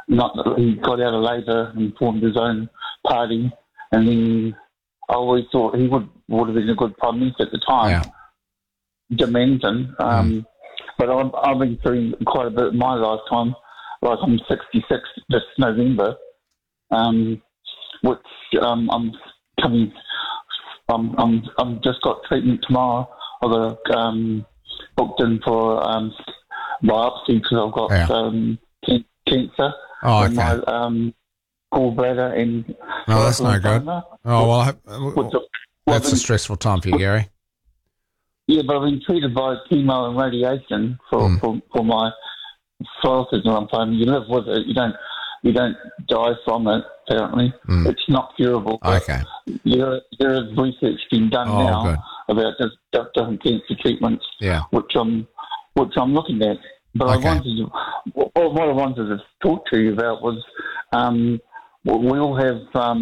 he got out of Labour and formed his own party, and then I always thought he would have been a good Prime Minister at the time, Jim Menton. But I've been through quite a bit in my lifetime. Like I'm 66 this November, which I'm coming. I'm just got treatment tomorrow. I've got booked in for biopsy because I've got cancer in my gallbladder and. Oh, that's no good. Oh well, that's a stressful time for you, Gary. Yeah, but I've been treated by chemo and radiation for my thyroid lymphoma. You live with it. You don't die from it. Apparently, it's not curable. Okay. There is research being done now about different cancer treatments. Yeah. Which I'm looking at. But what I wanted to talk to you about was we all have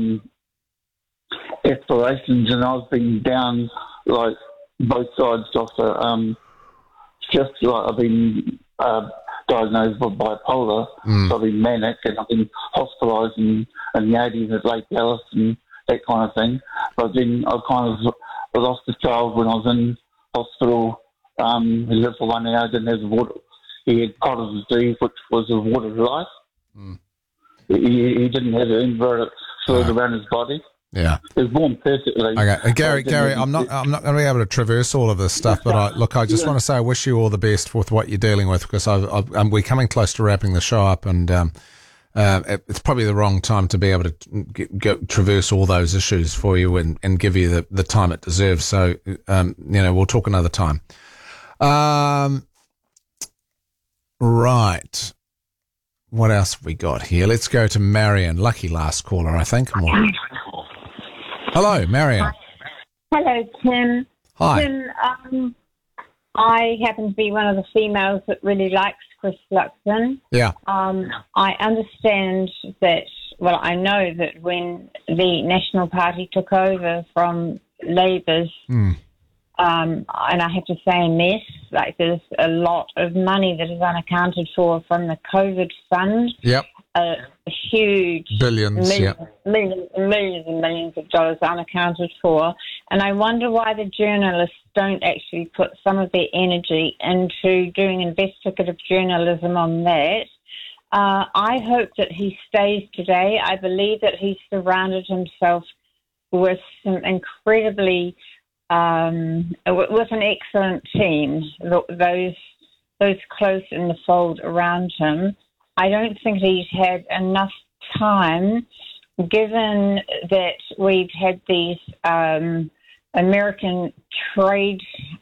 aspirations, and I've been down like both sides of the shift. Like I've been diagnosed with bipolar, so I've been manic, and I've been hospitalised in the 80s at Lake Alice and that kind of thing. But then I lost a child when I was in hospital. He lived for 1 hour, didn't have the water. He had Potter's disease, which was the water of life. He didn't have an inverted fluid around his body. Yeah, he was born perfectly. Okay, Gary, I'm not going to be able to traverse all of this stuff, but I just want to say I wish you all the best with what you're dealing with, because we're coming close to wrapping the show up, and it's probably the wrong time to be able to traverse all those issues for you and give you the time it deserves. So we'll talk another time. Right. What else have we got here? Let's go to Marion. Lucky last caller, I think. Hello, Marion. Hello, Tim. Hi. Tim, I happen to be one of the females that really likes Chris Luxon. Yeah. I understand that, well, I know that when the National Party took over from Labour's, and I have to say mess, like there's a lot of money that is unaccounted for from the COVID fund. Yep. A huge billions, millions and millions of dollars unaccounted for. And I wonder why the journalists don't actually put some of their energy into doing investigative journalism on that. I hope that he stays today. I believe that he's surrounded himself with some incredibly, with an excellent team, those close in the fold around him. I don't think he's had enough time, given that we've had these American trade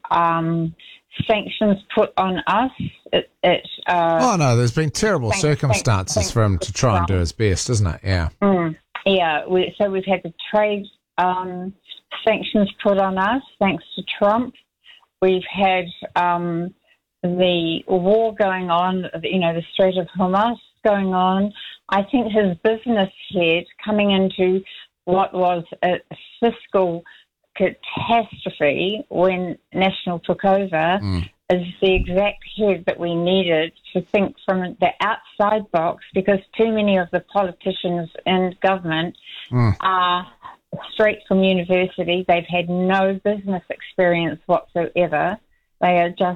sanctions put on us. There's been terrible circumstances for him to try and do his best, isn't it? Yeah. Yeah. So we've had the trade sanctions put on us, thanks to Trump. We've had the war going on, the Strait of Hormuz going on. I think his business head coming into what was a fiscal catastrophe when National took over is the exact head that we needed to think from the outside box, because too many of the politicians in government are straight from university. They've had no business experience whatsoever. They are just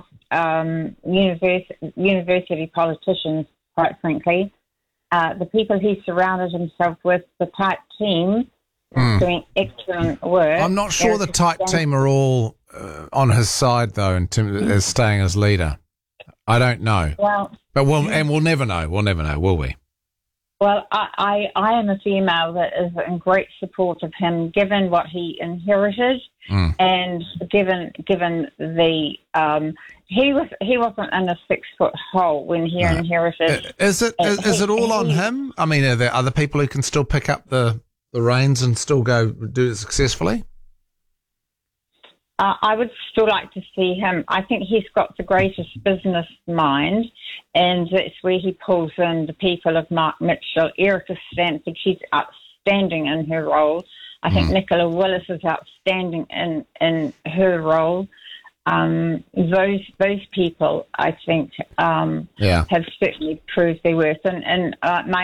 university politicians, quite frankly. The people he surrounded himself with, the type team, doing excellent work. I'm not sure the type team are all on his side, though, in terms of staying as leader. I don't know. But we'll never know. We'll never know, will we? Well, I am a female that is in great support of him, given what he inherited, and given the he wasn't in a 6-foot hole when he inherited. Is it all on him? I mean, are there other people who can still pick up the reins and still go do it successfully? I would still like to see him. I think he's got the greatest business mind, and that's where he pulls in the people of Mark Mitchell. Erica Stanford, she's outstanding in her role. I think Nicola Willis is outstanding in her role. Those people, I think, have certainly proved their worth. And my